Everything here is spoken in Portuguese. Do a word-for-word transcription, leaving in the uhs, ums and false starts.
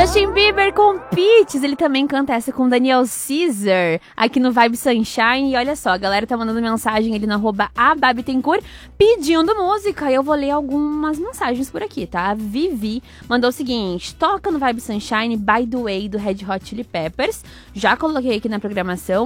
Justin Bieber com Peaches, ele também canta essa com Daniel Caesar, aqui no Vibe Sunshine. E olha só, a galera tá mandando mensagem ali no arroba ababitencourt pedindo música. E eu vou ler algumas mensagens por aqui, tá? A Vivi mandou o seguinte: toca no Vibe Sunshine By The Way do Red Hot Chili Peppers. Já coloquei aqui na programação.